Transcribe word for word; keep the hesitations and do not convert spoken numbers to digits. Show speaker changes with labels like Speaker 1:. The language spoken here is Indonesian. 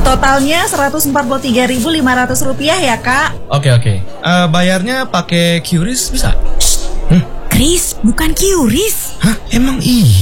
Speaker 1: Totalnya seratus empat puluh tiga ribu lima ratus rupiah ya, Kak.
Speaker 2: Oke oke. Eh, bayarnya pakai Q R I S bisa?
Speaker 3: Kris, bukan Q R I S.
Speaker 2: Hah, emang iya?